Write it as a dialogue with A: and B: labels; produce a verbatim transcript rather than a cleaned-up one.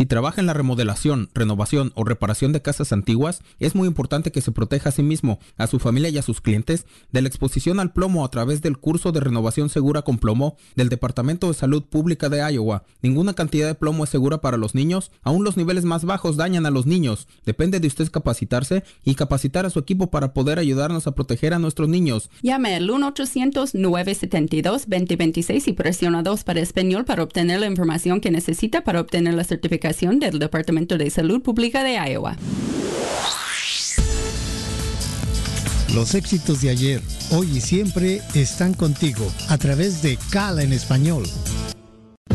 A: Si trabaja en la remodelación, renovación o reparación de casas antiguas, es muy importante que se proteja a sí mismo, a su familia y a sus clientes de la exposición al plomo a través del curso de renovación segura con plomo del Departamento de Salud Pública de Iowa. Ninguna cantidad de plomo es segura para los niños, aún los niveles más bajos dañan a los niños. Depende de usted capacitarse y capacitar a su equipo para poder ayudarnos a proteger a nuestros niños.
B: Llame al uno ochocientos, nueve siete dos, dos cero dos seis y presiona dos para español para obtener la información que necesita para obtener la certificación del Departamento de Salud Pública de Iowa.
C: Los éxitos de ayer, hoy y siempre están contigo a través de Cala en Español.